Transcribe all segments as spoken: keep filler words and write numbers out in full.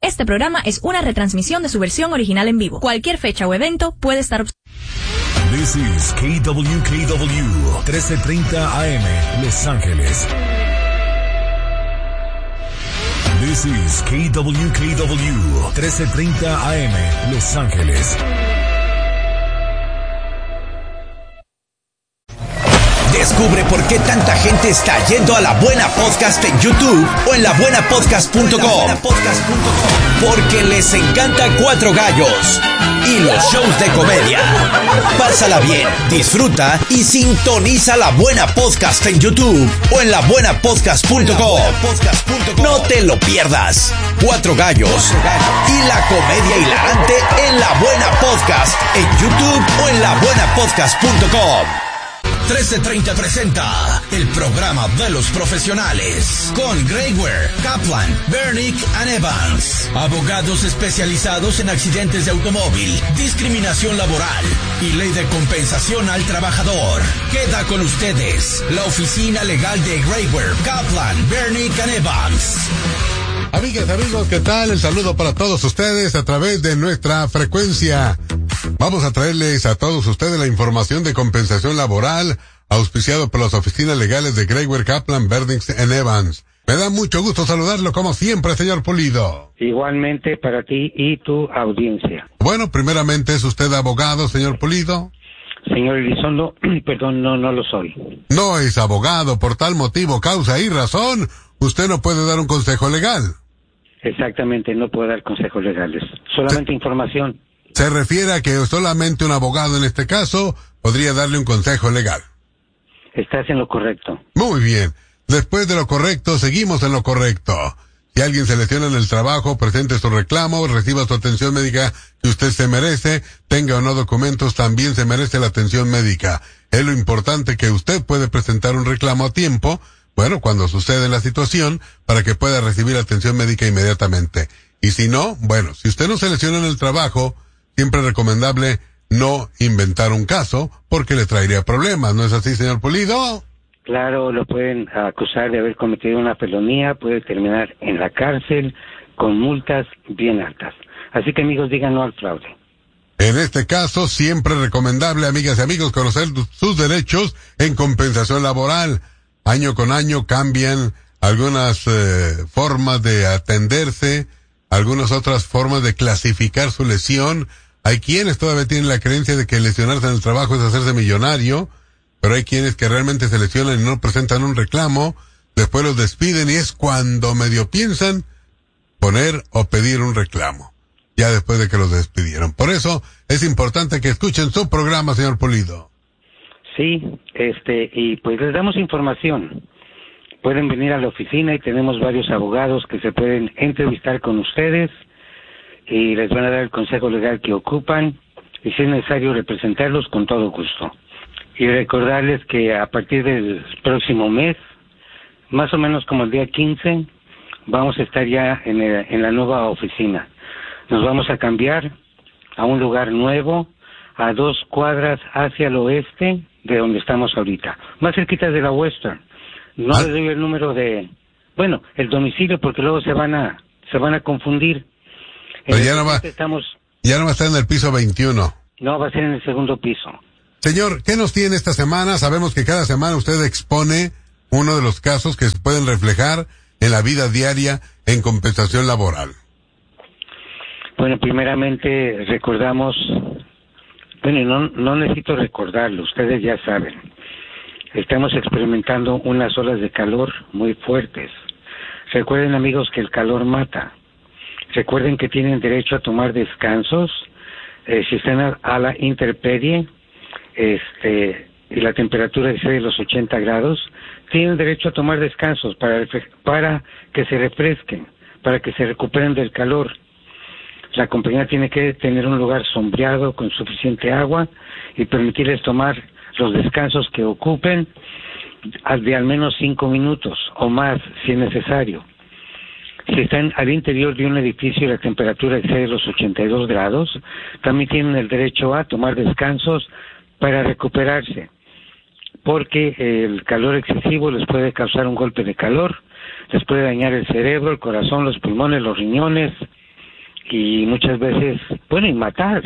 Este programa es una retransmisión de su versión original en vivo. Cualquier fecha o evento puede estar... This is K W K W, trece treinta A M, Los Ángeles. This is K W K W, trece treinta A M, Los Ángeles. Descubre por qué tanta gente está yendo a La Buena Podcast en YouTube o en la buena podcast punto com. Porque les encanta Cuatro Gallos y los shows de comedia. Pásala bien, disfruta y sintoniza La Buena Podcast en YouTube o en la buena podcast punto com. No te lo pierdas. Cuatro Gallos y la comedia hilarante en La Buena Podcast en YouTube o en la buena podcast punto com. trece treinta presenta el programa de los profesionales con Greg Ware, Kaplan, Bernick and Evans, abogados especializados en accidentes de automóvil, discriminación laboral y ley de compensación al trabajador. Queda con ustedes la oficina legal de Greg Ware, Kaplan, Bernick and Evans. Amigas, amigos, ¿qué tal? El saludo para todos ustedes a través de nuestra frecuencia. Vamos a traerles a todos ustedes la información de compensación laboral, auspiciado por las oficinas legales de Greg Ware, Kaplan, Bernick and Evans. Me da mucho gusto saludarlo como siempre, señor Pulido. Igualmente para ti y tu audiencia. Bueno, primeramente, ¿es usted abogado, señor Pulido? Señor Elizondo, perdón, no, no lo soy. No es abogado, por tal motivo, causa y razón, usted no puede dar un consejo legal. Exactamente, no puedo dar consejos legales, solamente Se, información. Se refiere a que solamente un abogado en este caso podría darle un consejo legal. Estás en lo correcto. Muy bien. Después de lo correcto, seguimos en lo correcto. Si alguien se lesiona en el trabajo, presente su reclamo, reciba su atención médica que usted se merece, tenga o no documentos, también se merece la atención médica. Es lo importante que usted puede presentar un reclamo a tiempo, bueno, cuando sucede la situación, para que pueda recibir atención médica inmediatamente. Y si no, bueno, si usted no se lesiona en el trabajo, siempre es recomendable no inventar un caso, porque le traería problemas, ¿no es así, señor Pulido? Claro, lo pueden acusar de haber cometido una felonía, puede terminar en la cárcel con multas bien altas. Así que, amigos, digan no al fraude. En este caso, siempre es recomendable, amigas y amigos, conocer sus derechos en compensación laboral. Año con año cambian algunas eh, formas de atenderse, algunas otras formas de clasificar su lesión. Hay quienes todavía tienen la creencia de que lesionarse en el trabajo es hacerse millonario, pero hay quienes que realmente se lesionan y no presentan un reclamo, después los despiden y es cuando medio piensan poner o pedir un reclamo, ya después de que los despidieron. Por eso es importante que escuchen su programa, señor Pulido. Sí, este, y pues les damos información. Pueden venir a la oficina y tenemos varios abogados que se pueden entrevistar con ustedes y les van a dar el consejo legal que ocupan y si es necesario representarlos con todo gusto. Y recordarles que a partir del próximo mes, más o menos como el día quince, vamos a estar ya en, el, en la nueva oficina. Nos vamos a cambiar a un lugar nuevo, a dos cuadras hacia el oeste de donde estamos ahorita, más cerquita de la Western. No les doy el número de, bueno, el domicilio porque luego se van a, se van a confundir. Pero ya no va, estamos, ya no va a estar en el piso veintiuno. No, va a ser en el segundo piso. Señor, ¿qué nos tiene esta semana? Sabemos que cada semana usted expone uno de los casos que se pueden reflejar en la vida diaria en compensación laboral. Bueno, primeramente recordamos, bueno, no, no necesito recordarlo, ustedes ya saben. Estamos experimentando unas olas de calor muy fuertes. Recuerden, amigos, que el calor mata. Recuerden que tienen derecho a tomar descansos. Eh, si están a, a la intemperie, este, y la temperatura excede los ochenta grados, tienen derecho a tomar descansos para, para que se refresquen, para que se recuperen del calor. La compañía tiene que tener un lugar sombreado con suficiente agua y permitirles tomar los descansos que ocupen de al menos cinco minutos o más si es necesario. Si están al interior de un edificio y la temperatura excede los ochenta y dos grados, también tienen el derecho a tomar descansos para recuperarse, porque el calor excesivo les puede causar un golpe de calor, les puede dañar el cerebro, el corazón, los pulmones, los riñones, y muchas veces, bueno, y matar.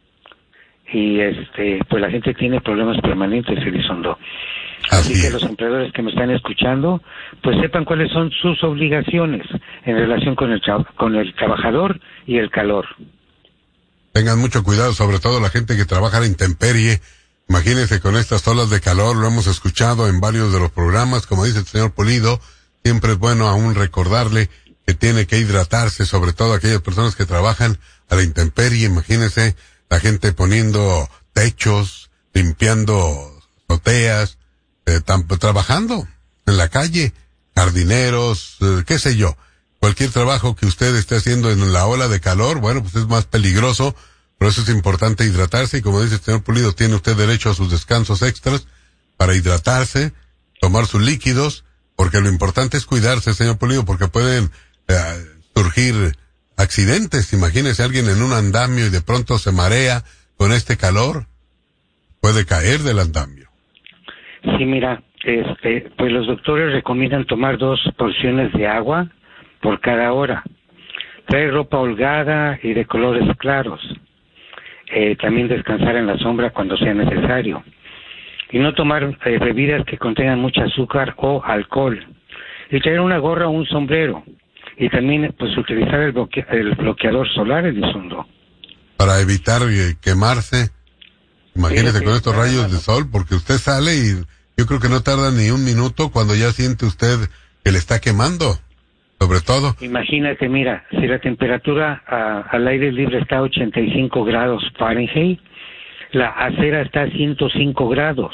Y este, pues la gente tiene problemas permanentes, Elizondo. Así, Así que los empleadores que me están escuchando, pues sepan cuáles son sus obligaciones en relación con el tra- con el trabajador y el calor. Tengan mucho cuidado, sobre todo la gente que trabaja a la intemperie. Imagínense con estas olas de calor, lo hemos escuchado en varios de los programas, como dice el señor Pulido, siempre es bueno aún recordarle que tiene que hidratarse, sobre todo aquellas personas que trabajan a la intemperie. Imagínense la gente poniendo techos, limpiando azoteas, eh, tam- trabajando en la calle, jardineros, eh, qué sé yo. Cualquier trabajo que usted esté haciendo en la ola de calor, bueno, pues es más peligroso, por eso es importante hidratarse, y como dice el señor Pulido, tiene usted derecho a sus descansos extras para hidratarse, tomar sus líquidos, porque lo importante es cuidarse, señor Pulido, porque pueden eh, surgir accidentes. Imagínese alguien en un andamio y de pronto se marea con este calor, puede caer del andamio. Sí, mira, este, pues los doctores recomiendan tomar dos porciones de agua por cada hora. Traer ropa holgada y de colores claros. Eh, también descansar en la sombra cuando sea necesario. Y no tomar eh, bebidas que contengan mucho azúcar o alcohol. Y traer una gorra o un sombrero. Y también, pues, utilizar el, bloque- el bloqueador solar, Elizondo. Para evitar eh, quemarse. Imagínese Fíjate, con estos rayos de sol, porque usted sale y yo creo que no tarda ni un minuto cuando ya siente usted que le está quemando. Sobre todo. Imagínate, mira, si la temperatura a, al aire libre está a ochenta y cinco grados Fahrenheit, la acera está a ciento cinco grados.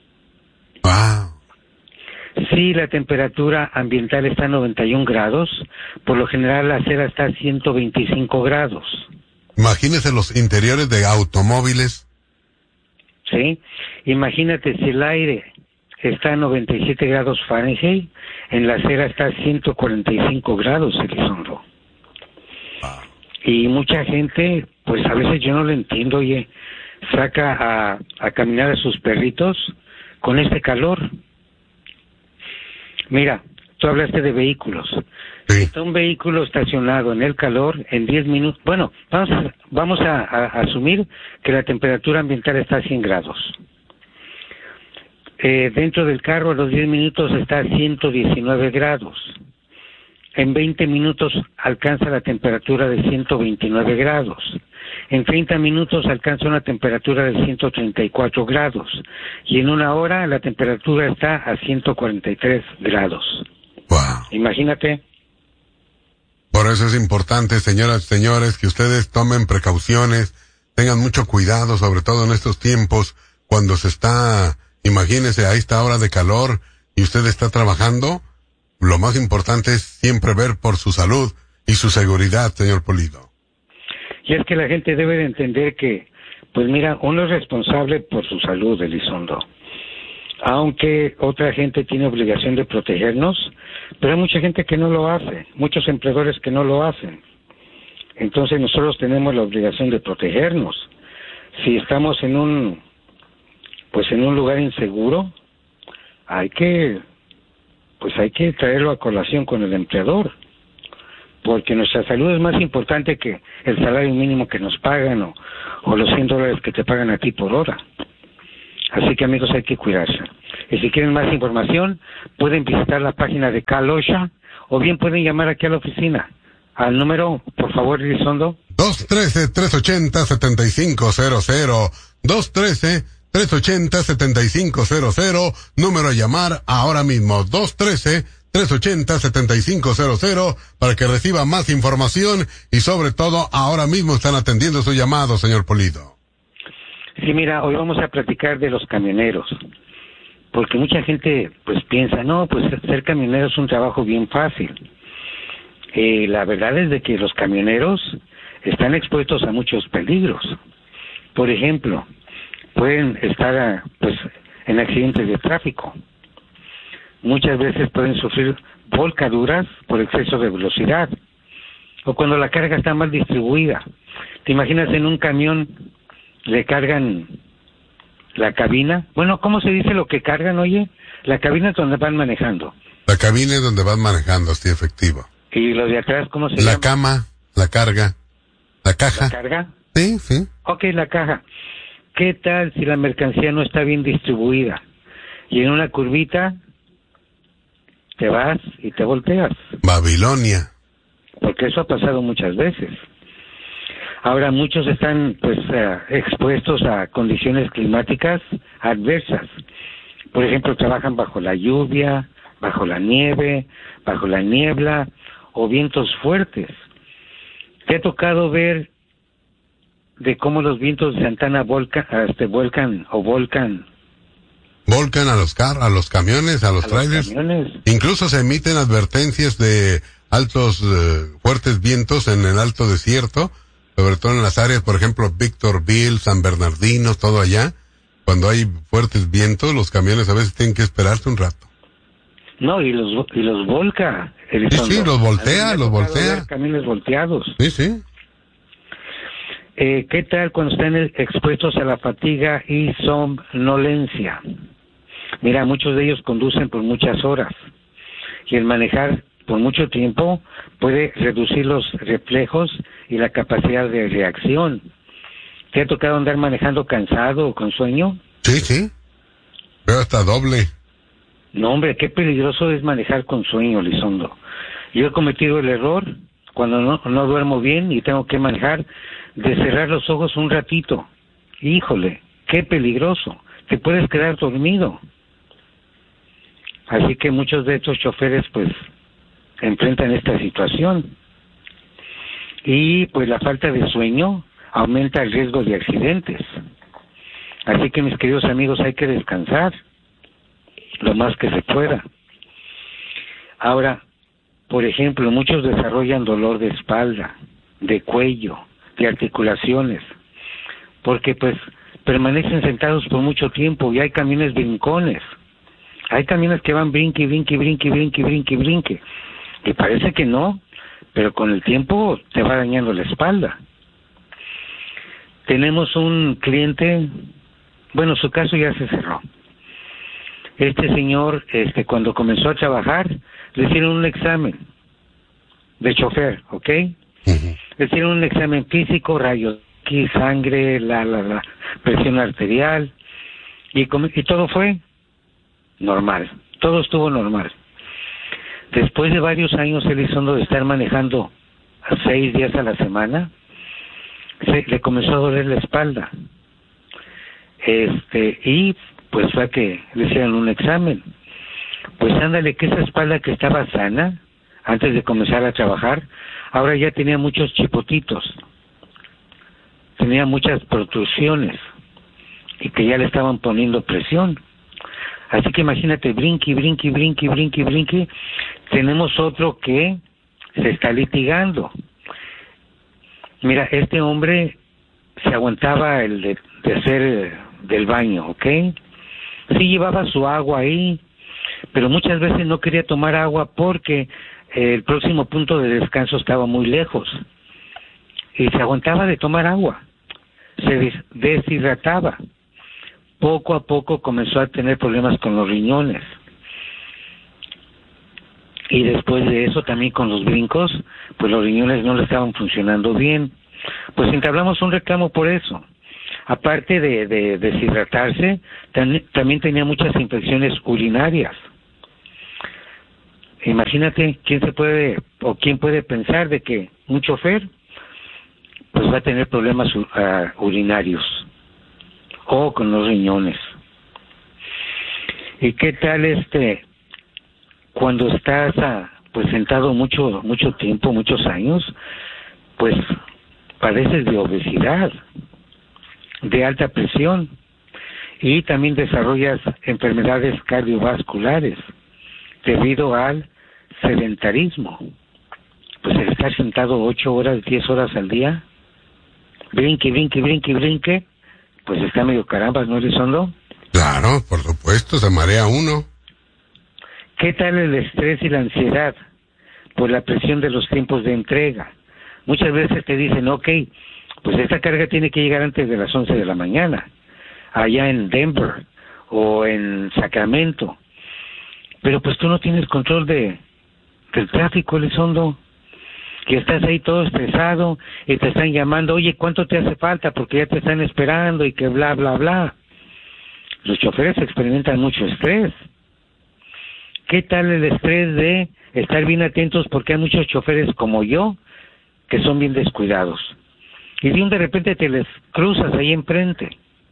Wow. Si la temperatura ambiental está a noventa y un grados, por lo general la acera está a ciento veinticinco grados. Imagínese los interiores de automóviles. ¿Sí? Imagínate si el aire está a noventa y siete grados Fahrenheit, en la acera está a ciento cuarenta y cinco grados, Elizondo. Ah. Y mucha gente, pues a veces yo no lo entiendo, oye, saca a, a caminar a sus perritos con este calor. Mira, tú hablaste de vehículos. Sí. Si está un vehículo estacionado en el calor, en diez minutos, bueno, vamos a, vamos a, a, a asumir que la temperatura ambiental está a cien grados. Eh, dentro del carro a los diez minutos está a ciento diecinueve grados. En veinte minutos alcanza la temperatura de ciento veintinueve grados. En treinta minutos alcanza una temperatura de ciento treinta y cuatro grados. Y en una hora la temperatura está a ciento cuarenta y tres grados. Wow. Imagínate. Por eso es importante, señoras y señores, que ustedes tomen precauciones, tengan mucho cuidado, sobre todo en estos tiempos, cuando se está, imagínese, a esta hora de calor y usted está trabajando. Lo más importante es siempre ver por su salud y su seguridad, señor Pulido. Y es que la gente debe de entender que, pues mira, uno es responsable por su salud, Elizondo. Aunque otra gente tiene obligación de protegernos, pero hay mucha gente que no lo hace, muchos empleadores que no lo hacen. Entonces nosotros tenemos la obligación de protegernos. Si estamos en un, pues en un lugar inseguro, hay que, pues hay que traerlo a colación con el empleador, porque nuestra salud es más importante que el salario mínimo que nos pagan o, o los cien dólares que te pagan a ti por hora. Así que, amigos, hay que cuidarse. Y si quieren más información, pueden visitar la página de Cal OSHA o bien pueden llamar aquí a la oficina. Al número, por favor, Elizondo. dos uno tres, tres ocho cero, siete cinco cero cero. dos uno tres, tres ocho cero, siete cinco cero cero. Número a llamar ahora mismo. dos uno tres, tres ocho cero, siete cinco cero cero para que reciba más información y sobre todo ahora mismo están atendiendo su llamado, señor Pulido. Sí, mira, hoy vamos a platicar de los camioneros, porque mucha gente pues piensa, no, pues ser camionero es un trabajo bien fácil. Eh, la verdad es de que los camioneros están expuestos a muchos peligros. Por ejemplo, pueden estar pues en accidentes de tráfico. Muchas veces pueden sufrir volcaduras por exceso de velocidad, o cuando la carga está mal distribuida. ¿Te imaginas en un camión le cargan la cabina? Bueno, ¿cómo se dice lo que cargan, oye? La cabina es donde van manejando. La cabina es donde van manejando, sí, efectivo. ¿Y lo de atrás cómo se La llama? cama, la carga. La caja. ¿La carga? Sí, sí. Ok, la caja. ¿Qué tal si la mercancía no está bien distribuida? Y en una curvita te vas y te volteas. Babilonia. Porque eso ha pasado muchas veces. Ahora muchos están pues eh, expuestos a condiciones climáticas adversas. Por ejemplo, trabajan bajo la lluvia, bajo la nieve, bajo la niebla o vientos fuertes. ¿Te ha tocado ver de cómo los vientos de Santana volcan, este, vuelcan o volcan? Volcan a los carros, a los camiones, a los a trailers. Los camiones. Incluso se emiten advertencias de altos, eh, fuertes vientos en el alto desierto, sobre todo en las áreas, por ejemplo, Victorville, San Bernardino, todo allá. Cuando hay fuertes vientos, los camiones a veces tienen que esperarse un rato. No, y los y los volca. Sí, sí, los voltea, los voltea. Camiones volteados. Sí, sí. Eh, ¿Qué tal cuando están expuestos a la fatiga y somnolencia? Mira, muchos de ellos conducen por muchas horas y el manejar por mucho tiempo puede reducir los reflejos y la capacidad de reacción. ¿Te ha tocado andar manejando cansado o con sueño? Sí, sí. Veo hasta doble. No, hombre, qué peligroso es manejar con sueño, Lizondo. Yo he cometido el error cuando no, no duermo bien y tengo que manejar de cerrar los ojos un ratito. Híjole, qué peligroso. Te puedes quedar dormido. Así que muchos de estos choferes pues enfrentan esta situación. Y pues la falta de sueño aumenta el riesgo de accidentes. Así que mis queridos amigos, hay que descansar lo más que se pueda. Ahora, por ejemplo, muchos desarrollan dolor de espalda, de cuello, de articulaciones, porque pues permanecen sentados por mucho tiempo y hay camiones brincones. Hay camiones que van brinque, brinque, brinque, brinque, brinque, brinque. Y parece que no, pero con el tiempo te va dañando la espalda. Tenemos un cliente, bueno, su caso ya se cerró. Este señor, este, cuando comenzó a trabajar, le hicieron un examen de chofer, ¿ok? Uh-huh. Le hicieron un examen físico, rayos X, sangre, la, la, la presión arterial, y, y todo fue normal, todo estuvo normal. Después de varios años, Elizondo, de estar manejando a seis días a la semana, se, le comenzó a doler la espalda. Este, y pues fue a que le hicieron un examen. Pues ándale, que esa espalda que estaba sana, antes de comenzar a trabajar, ahora ya tenía muchos chipotitos, tenía muchas protrusiones, y que ya le estaban poniendo presión. Así que imagínate, brinque, brinque, brinque, brinque, brinque. Tenemos otro que se está litigando. Mira, este hombre se aguantaba el de, de hacer del baño, ¿ok? Sí llevaba su agua ahí, pero muchas veces no quería tomar agua porque el próximo punto de descanso estaba muy lejos. Y se aguantaba de tomar agua. Se deshidrataba. Poco a poco comenzó a tener problemas con los riñones. Y después de eso también con los brincos, pues los riñones no le estaban funcionando bien. Pues entablamos un reclamo por eso. Aparte de, de deshidratarse, tam, también tenía muchas infecciones urinarias. Imagínate quién se puede, o quién puede pensar de que un chofer pues va a tener problemas uh, urinarios o con los riñones. ¿Y qué tal este cuando estás uh, pues sentado mucho mucho tiempo, muchos años, pues padeces de obesidad, de alta presión, y también desarrollas enfermedades cardiovasculares debido al sedentarismo? Pues el estar sentado ocho horas, diez horas al día, brinque, brinque, brinque, brinque, pues está medio carambas, ¿no, Elizondo? Claro, por supuesto, se marea uno. ¿Qué tal el estrés y la ansiedad por la presión de los tiempos de entrega? Muchas veces te dicen, ok, pues esta carga tiene que llegar antes de las once de la mañana, allá en Denver o en Sacramento, pero pues tú no tienes control de del tráfico, Elizondo. que estás ahí todo estresado y te están llamando, oye, ¿cuánto te hace falta? Porque ya te están esperando y que bla, bla, bla. Los choferes experimentan mucho estrés. ¿Qué tal el estrés de estar bien atentos? Porque hay muchos choferes como yo que son bien descuidados. Y de un de repente te les cruzas ahí enfrente.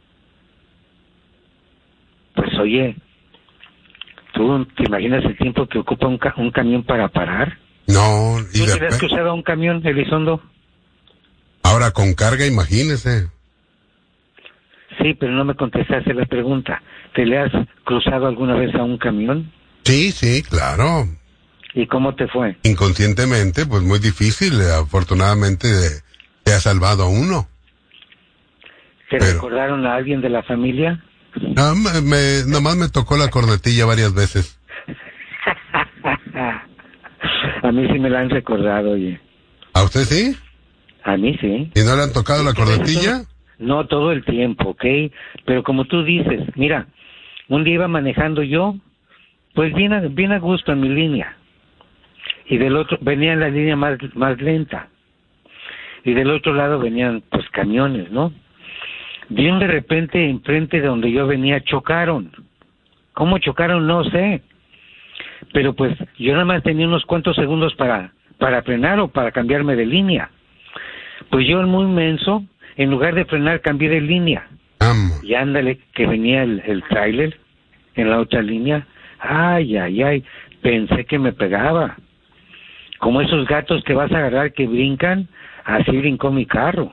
Pues oye, ¿tú te imaginas el tiempo que ocupa un, ca- un camión para parar? No, y ¿Tú te después- has cruzado a un camión, Elizondo? ahora con carga, imagínese. Sí, pero no me contestaste la pregunta. ¿Te le has cruzado alguna vez a un camión? Sí, sí, claro. ¿Y cómo te fue? Inconscientemente, pues muy difícil. Afortunadamente, eh, te ha salvado a uno. ¿Te Pero- recordaron a alguien de la familia? No, me, me- nomás me tocó la cornetilla varias veces. A mí sí me la han recordado, oye. ¿A usted sí? A mí sí. ¿Y no le han tocado la cornetilla? No todo el tiempo, ¿ok? Pero como tú dices, mira, un día iba manejando yo, pues bien a, bien a gusto en mi línea. Y del otro, venía en la línea más, más lenta. Y del otro lado venían, pues, camiones, ¿no? Bien de repente, enfrente de donde yo venía, chocaron. ¿Cómo chocaron? No sé. Pero pues, yo nada más tenía unos cuantos segundos para, para frenar o para cambiarme de línea. Pues yo, muy menso, en lugar de frenar, cambié de línea. Vamos. Y ándale, que venía el, el tráiler en la otra línea. Ay, ay, ay, pensé que me pegaba. Como esos gatos que vas a agarrar que brincan, así brincó mi carro.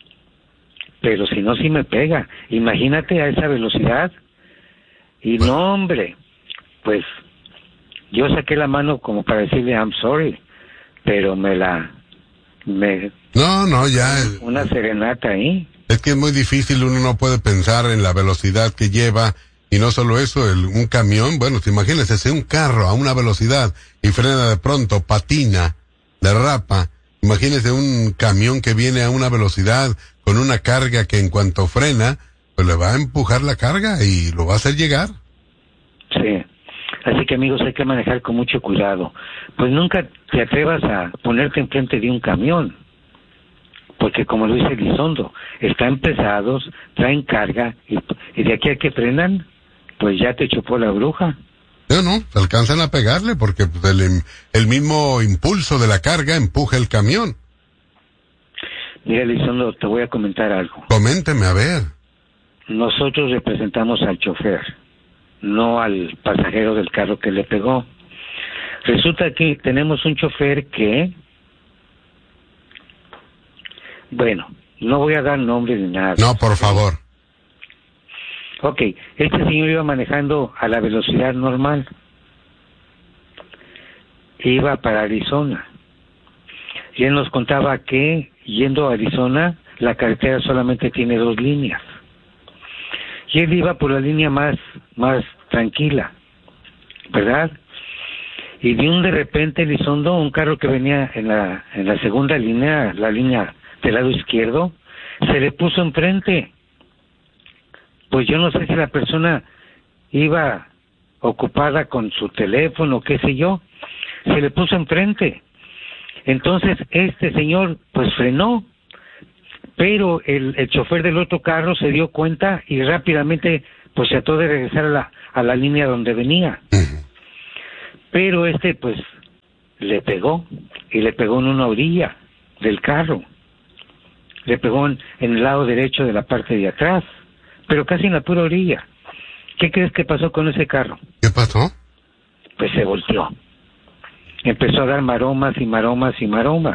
Pero si no, sí me pega. Imagínate a esa velocidad. Y no, hombre, pues yo saqué la mano como para decirle I'm sorry, pero me la... me No, no, ya. eh, una serenata ahí. Es que es muy difícil, uno no puede pensar en la velocidad que lleva. Y no solo eso, el, un camión, bueno, te imagínese, si un carro a una velocidad y frena de pronto, patina, derrapa. Imagínese un camión que viene a una velocidad con una carga que en cuanto frena, pues le va a empujar la carga y lo va a hacer llegar. Sí. Así que, amigos, hay que manejar con mucho cuidado. Pues nunca te atrevas a ponerte enfrente de un camión. Porque, como lo dice Elizondo, están pesados, traen carga, y, y de aquí a que frenan, pues ya te chupó la bruja. No, no, se alcanzan a pegarle porque pues, el, im- el mismo impulso de la carga empuja el camión. Mira, Elizondo, te voy a comentar algo. Coménteme, a ver. Nosotros representamos al chofer, no al pasajero del carro que le pegó. Resulta que tenemos un chofer que, bueno, no voy a dar nombre ni nada. No, por favor. Ok, este señor iba manejando a la velocidad normal. Iba para Arizona. Y él nos contaba que, yendo a Arizona, la carretera solamente tiene dos líneas. Y él iba por la línea más, más tranquila, ¿verdad? Y de un de repente, Elizondo, un carro que venía en la, en la segunda línea, la línea del lado izquierdo, se le puso enfrente. Pues yo no sé si la persona iba ocupada con su teléfono, qué sé yo, se le puso enfrente. Entonces este señor pues frenó, pero el, el chofer del otro carro se dio cuenta y rápidamente pues trató de regresar a la, a la línea donde venía. Pero este pues le pegó, y le pegó en una orilla del carro. Le pegó en, en el lado derecho de la parte de atrás, pero casi en la pura orilla. ¿Qué crees que pasó con ese carro? ¿Qué pasó? Pues se volteó. Empezó a dar maromas y maromas y maromas.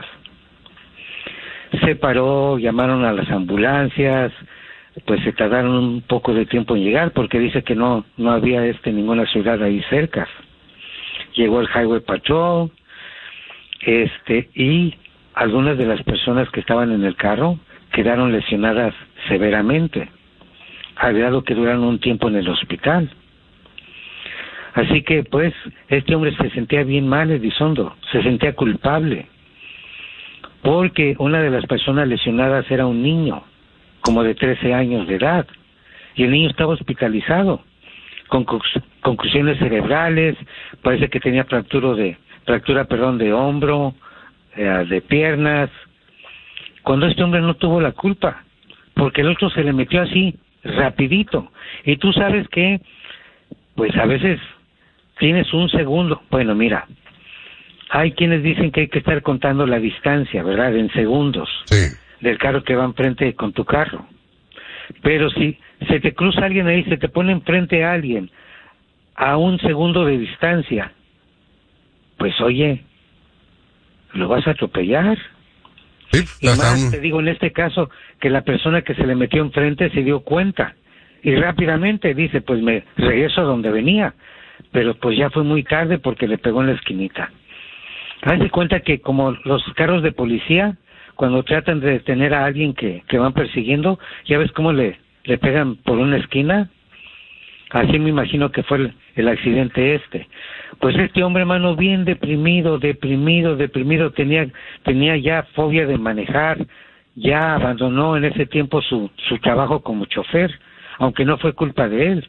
Se paró, llamaron a las ambulancias, pues se tardaron un poco de tiempo en llegar porque dice que no no había este ninguna ciudad ahí cerca. Llegó el Highway Patrol, este, y algunas de las personas que estaban en el carro quedaron lesionadas severamente, al grado que duraron un tiempo en el hospital. Así que, pues, este hombre se sentía bien mal, Elizondo, se sentía culpable, porque una de las personas lesionadas era un niño, como de trece años de edad, y el niño estaba hospitalizado, con concusiones cerebrales, parece que tenía fractura de, fractura, perdón, de hombro, eh, de piernas, cuando este hombre no tuvo la culpa, porque el otro se le metió así, rapidito. Y tú sabes que, pues a veces tienes un segundo. Bueno, mira, hay quienes dicen que hay que estar contando la distancia, ¿verdad? En segundos. Sí. Del carro que va enfrente con tu carro. Pero si se te cruza alguien ahí, se te pone enfrente a alguien a un segundo de distancia, pues oye, lo vas a atropellar. Sí, Y más un... te digo en este caso que la persona que se le metió enfrente se dio cuenta y rápidamente dice, pues me regreso a donde venía, pero pues ya fue muy tarde porque le pegó en la esquinita. Haz de cuenta que como los carros de policía, cuando tratan de detener a alguien que, que van persiguiendo, ya ves cómo le, le pegan por una esquina. Así me imagino que fue el, el accidente este. Pues este hombre, hermano, bien deprimido, deprimido, deprimido, tenía tenía ya fobia de manejar, ya abandonó en ese tiempo su, su trabajo como chofer, aunque no fue culpa de él.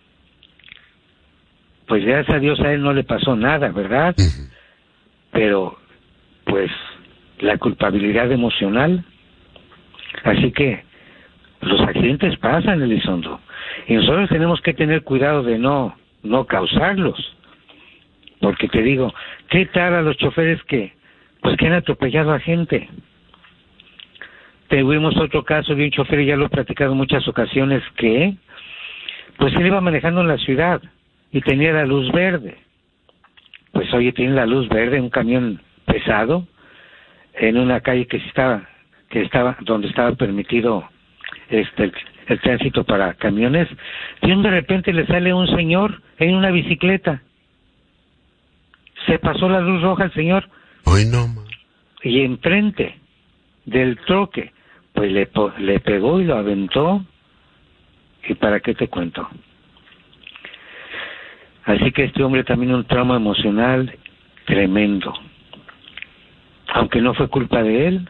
Pues gracias a Dios a él no le pasó nada, ¿verdad? Uh-huh. Pero, pues, la culpabilidad emocional. Así que los accidentes pasan, Elizondo, y nosotros tenemos que tener cuidado de no no causarlos, porque te digo, ¿qué tal a los choferes que pues que han atropellado a gente? Tuvimos otro caso de un chofer, y ya lo he platicado en muchas ocasiones, que pues él iba manejando en la ciudad y tenía la luz verde. Pues oye, tiene la luz verde, un camión pesado en una calle que estaba que estaba donde estaba permitido este el, el tránsito para camiones, y de repente le sale un señor en una bicicleta. Se pasó la luz roja el señor. Hoy no, man. Y enfrente del troque, pues le le pegó y lo aventó. ¿Y para qué te cuento? Así que este hombre también un trauma emocional tremendo. Aunque no fue culpa de él,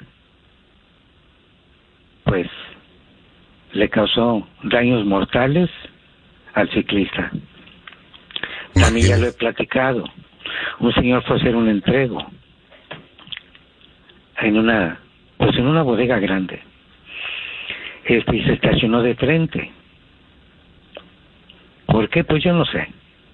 pues le causó daños mortales al ciclista. También ya lo he platicado. Un señor fue a hacer un entrego en una, pues en una bodega grande. Este, y se estacionó de frente. ¿Por qué? Pues yo no sé.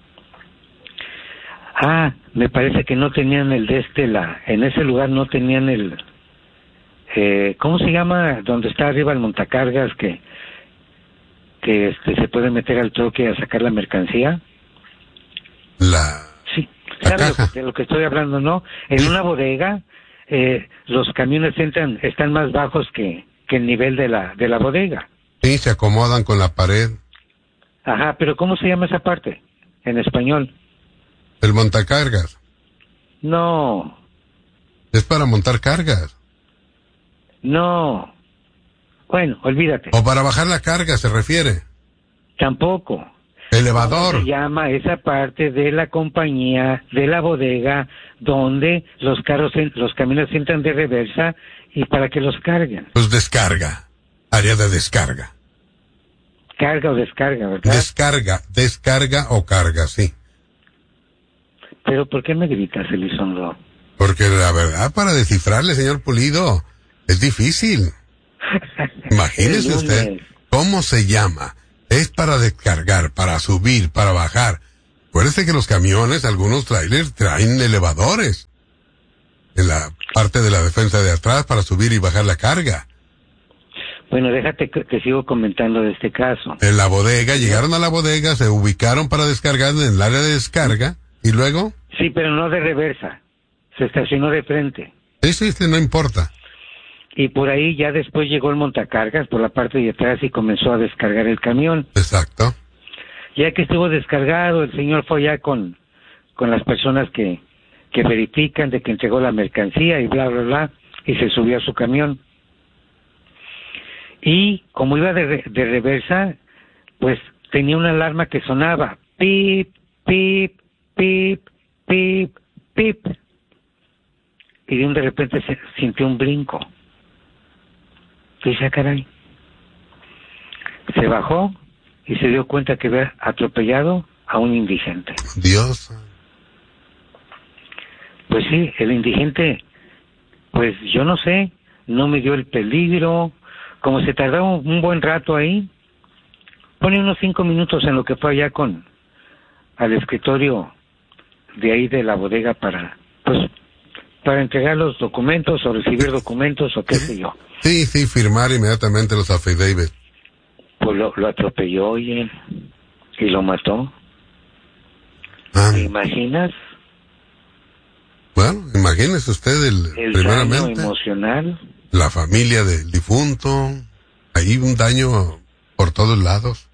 Ah, me parece que no tenían el de este, la, en ese lugar no tenían el, eh, ¿cómo se llama? Donde está arriba el montacargas que, que este, se puede meter al troque a sacar la mercancía. La... Sí, ¿sabes lo que, de lo que estoy hablando, no? En una bodega, eh, los camiones entran, están más bajos que, que el nivel de la, de la bodega. Sí, se acomodan con la pared. Ajá, pero ¿cómo se llama esa parte en español? El montacargas. No. Es para montar cargas. No. Bueno, olvídate. O para bajar la carga, se refiere. Tampoco. Elevador. ¿Cómo se llama esa parte de la compañía, de la bodega, donde los carros, los camiones entran de reversa y para que los carguen? Pues descarga. Área de descarga. Carga o descarga, ¿verdad? Descarga, descarga o carga, sí. Pero ¿por qué me gritas, Elizondo? Porque la verdad, para descifrarle, señor Pulido, es difícil. Imagínese usted cómo se llama. Es para descargar, para subir, para bajar. Acuérdese que los camiones, algunos trailers, traen elevadores en la parte de la defensa de atrás para subir y bajar la carga. Bueno, déjate que te sigo comentando de este caso. En la bodega, llegaron a la bodega, se ubicaron para descargar en el área de descarga, ¿y luego? Sí, pero no de reversa. Se estacionó de frente. Sí, sí, sí, no importa. Y por ahí ya después llegó el montacargas por la parte de atrás y comenzó a descargar el camión. Exacto. Ya que estuvo descargado, el señor fue ya con, con las personas que, que verifican de que entregó la mercancía y bla, bla, bla, y se subió a su camión. Y como iba de, de reversa, pues tenía una alarma que sonaba. Pip, pip, pip, pip, pip. Y de un de repente se sintió un brinco. Dice, caray. Se bajó y se dio cuenta que había atropellado a un indigente. Dios. Pues sí, el indigente pues yo no sé, no me dio el peligro, como se tardaba un, un buen rato ahí, pone unos cinco minutos en lo que fue allá con, al escritorio de ahí de la bodega para, pues, para entregar los documentos o recibir documentos o qué sé yo. Sí, sí, firmar inmediatamente los affidavits. Pues lo, lo atropelló, oye, y lo mató. Ah. ¿Te imaginas? Bueno, imagínese usted el, El primeramente, daño emocional. la familia del difunto, ahí un daño por todos lados.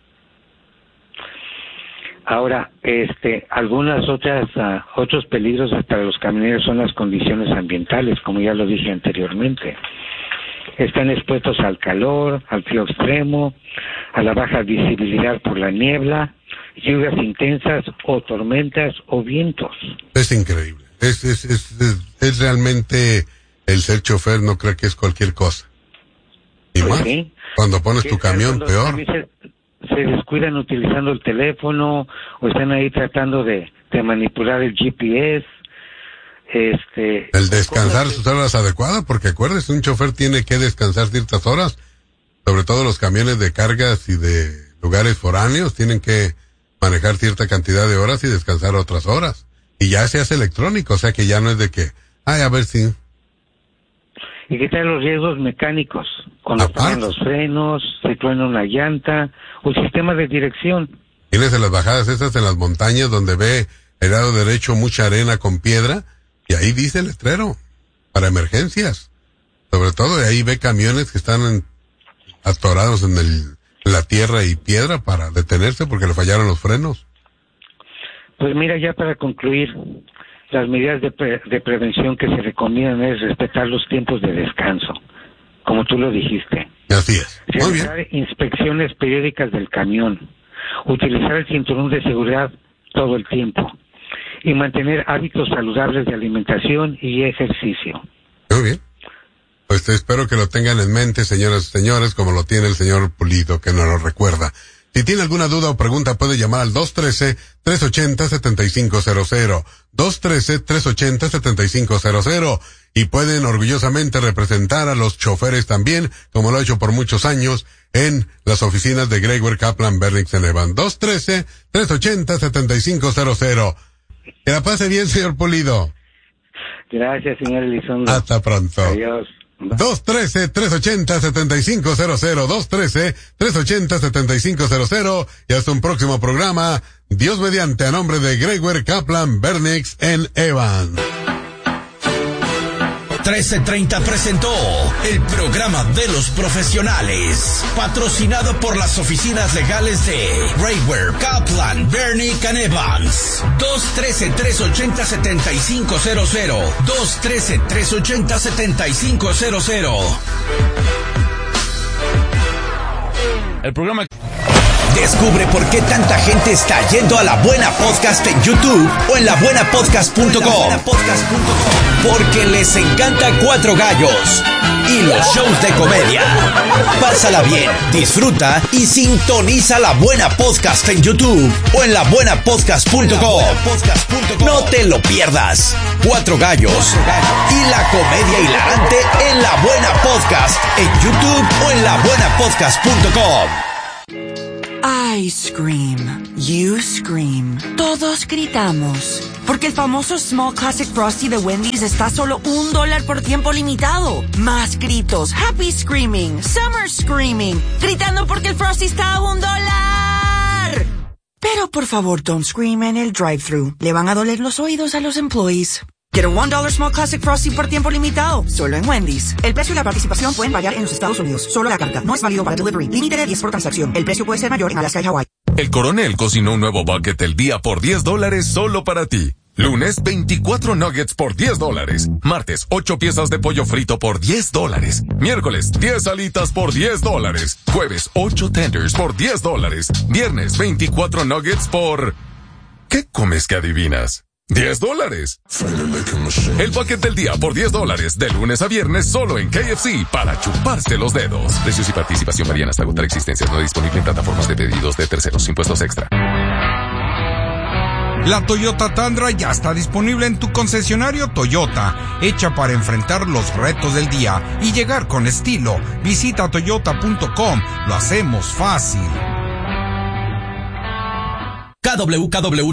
Ahora, este, algunas otras, uh, otros peligros para los camioneros son las condiciones ambientales, como ya lo dije anteriormente. Están expuestos al calor, al frío extremo, a la baja visibilidad por la niebla, lluvias intensas o tormentas o vientos. Es increíble. Es, es, es, es, es realmente el ser chofer, no creo que es cualquier cosa. Y Pues más, sí. cuando pones tu camión, Cuando peor. también Se, se descuidan utilizando el teléfono o están ahí tratando de, de manipular el G P S. Este, El descansar cosas sus horas adecuadas, porque acuérdese, un chofer tiene que descansar ciertas horas, sobre todo los camiones de cargas y de lugares foráneos, tienen que manejar cierta cantidad de horas y descansar otras horas. Y ya se hace electrónico, o sea que ya no es de que, ay, a ver si... Y quitar los riesgos mecánicos, cuando Aparte. ponen los frenos, se truena una llanta, o el sistema de dirección. Tienes en las bajadas esas en las montañas donde ve el lado derecho mucha arena con piedra, y ahí dice el letrero, para emergencias. Sobre todo, y ahí ve camiones que están en, atorados en, el, en la tierra y piedra para detenerse porque le fallaron los frenos. Pues mira, ya para concluir, las medidas de, pre- de prevención que se recomiendan es respetar los tiempos de descanso, como tú lo dijiste. Así es. Muy bien. Realizar inspecciones periódicas del camión, utilizar el cinturón de seguridad todo el tiempo y mantener hábitos saludables de alimentación y ejercicio. Muy bien. Pues espero que lo tengan en mente, señoras y señores, como lo tiene el señor Pulido, que nos lo recuerda. Si tiene alguna duda o pregunta, puede llamar al dos uno tres, tres ocho cero, siete cinco cero cero, dos uno tres, tres ocho cero, siete cinco cero cero, y pueden orgullosamente representar a los choferes también, como lo ha hecho por muchos años, en las oficinas de Gregory Kaplan, Bernick and Evans. dos uno tres, tres ocho cero, siete cinco cero cero. Que la pase bien, señor Pulido. Gracias, señor Elizondo. Hasta pronto. Adiós. dos uno tres, tres ocho cero, siete cinco cero cero, dos uno tres, tres ocho cero, siete cinco cero cero, y hasta un próximo programa, Dios mediante, a nombre de Gregory Kaplan, Bernick and Evans. trece treinta presentó el programa de los profesionales, patrocinado por las oficinas legales de Gregory Kaplan, Bernick and Evans. dos uno tres, tres ocho cero, siete cinco cero cero, dos uno tres, tres ocho cero, siete cinco cero cero. El programa... Descubre por qué tanta gente está yendo a La Buena Podcast en YouTube o en la buena podcast punto com. Porque les encanta Cuatro Gallos y los shows de comedia. Pásala bien, disfruta y sintoniza La Buena Podcast en YouTube o en la buena podcast punto com. No te lo pierdas. Cuatro Gallos y la comedia hilarante en La Buena Podcast en YouTube o en la buena podcast punto com. I scream. You scream. Todos gritamos. Porque el famoso Small Classic Frosty de Wendy's está a solo un dólar por tiempo limitado. Más gritos. Happy screaming. Summer screaming. Gritando porque el Frosty está a un dólar. Pero por favor, don't scream en el drive-thru. Le van a doler los oídos a los employees. Get a one dollar Small Classic Frosty por tiempo limitado, solo en Wendy's. El precio y la participación pueden variar en los Estados Unidos. Solo la carta. No es válido para delivery. Límite de diez por transacción. El precio puede ser mayor en Alaska y Hawái. El Coronel cocinó un nuevo bucket del día por diez dólares solo para ti. Lunes, veinticuatro nuggets por diez dólares. Martes, ocho piezas de pollo frito por diez dólares. Miércoles, diez alitas por diez dólares. Jueves, ocho tenders por diez dólares. Viernes, veinticuatro nuggets por... ¿Qué comes que adivinas? diez dólares. El bucket del día por diez dólares, de lunes a viernes, solo en K F C, para chuparse los dedos. Precios y participación varían hasta agotar existencias. No disponible en plataformas de pedidos de terceros. Impuestos extra. La Toyota Tundra ya está disponible en tu concesionario Toyota, hecha para enfrentar los retos del día y llegar con estilo. Visita toyota punto com, lo hacemos fácil. K W K W